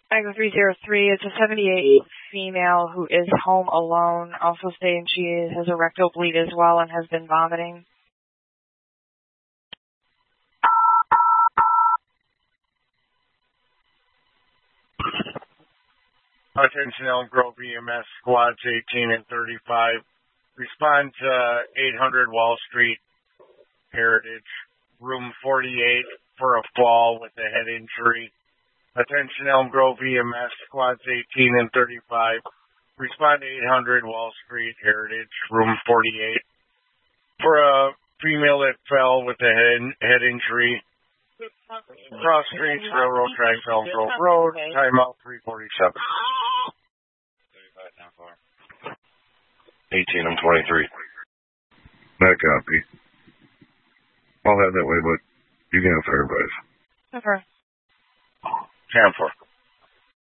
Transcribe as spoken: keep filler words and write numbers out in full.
Echo three zero three, it's a seventy-eight female who is home alone, also stating she has a rectal bleed as well and has been vomiting. Attention Elm Grove E M S, squads eighteen and thirty-five. Respond to eight hundred Wall Street, Heritage, room forty-eight for a fall with a head injury. Attention Elm Grove E M S, squads eighteen and thirty-five. Respond to eight hundred Wall Street, Heritage, room forty-eight for a female that fell with a head, head injury. Cross Streets, Railroad Tracks, Elm Grove Road, timeout three forty-seven. eighteen, I'm twenty-three. That copy. I'll have that way, but you can have everybody's. Over. ten four.